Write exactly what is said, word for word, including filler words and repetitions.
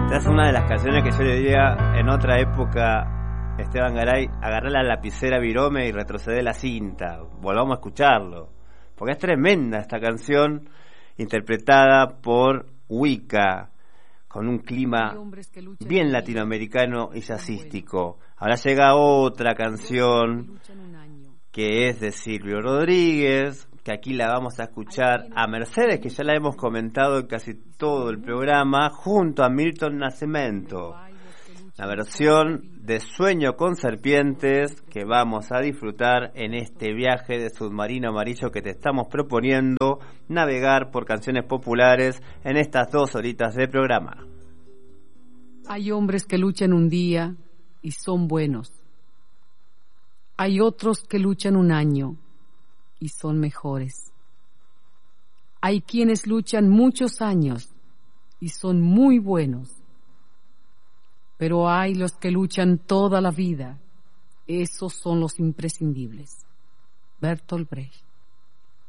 Esta es una de las canciones que yo le diría en otra época, Esteban Garay, agarré la lapicera Virome y retrocedé la cinta. Volvamos a escucharlo. Porque es tremenda esta canción, interpretada por Wicca, con un clima bien latinoamericano y jazzístico. Ahora llega otra canción que es de Silvio Rodríguez, que aquí la vamos a escuchar a Mercedes, que ya la hemos comentado en casi todo el programa, junto a Milton Nascimento. La versión de Sueño con Serpientes que vamos a disfrutar en este viaje de submarino amarillo que te estamos proponiendo, navegar por canciones populares en estas dos horitas de programa. Hay hombres que luchan un día y son buenos. Hay otros que luchan un año y son mejores. Hay quienes luchan muchos años y son muy buenos. Pero hay los que luchan toda la vida. Esos son los imprescindibles. Bertolt Brecht.